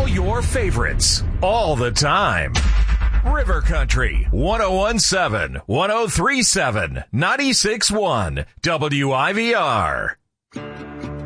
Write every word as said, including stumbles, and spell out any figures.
All your favorites, all the time. River Country, one oh one seven, one oh three seven, ninety-six one, W I V R.